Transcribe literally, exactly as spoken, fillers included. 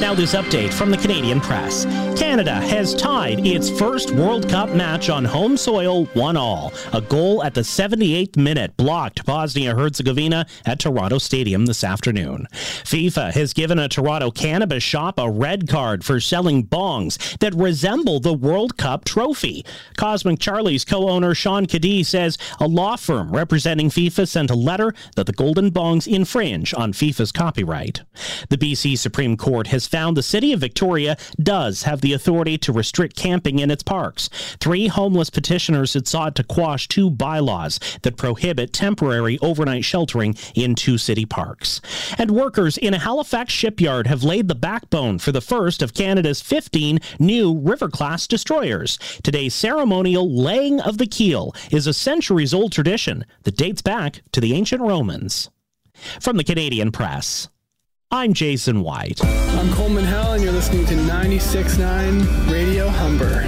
Now this update from the Canadian Press. Canada has tied its first World Cup match on home soil one all. A goal at the seventy-eighth minute blocked Bosnia-Herzegovina at Toronto Stadium this afternoon. FIFA has given a Toronto cannabis shop a red card for selling bongs that resemble the World Cup trophy. Cosmic Charlie's co-owner Sean Cadee says a law firm representing FIFA sent a letter that the golden bongs infringe on FIFA's copyright. The B C Supreme Court has found the city of Victoria does have the authority to restrict camping in its parks. Three homeless petitioners had sought to quash two bylaws that prohibit temporary overnight sheltering in two city parks. And workers in a Halifax shipyard have laid the backbone for the first of Canada's fifteen new River-class destroyers. Today's ceremonial laying of the keel is a centuries-old tradition that dates back to the ancient Romans. From the Canadian Press, I'm Jason White. I'm Coleman Hell, and you're listening to ninety-six point nine Radio Humber.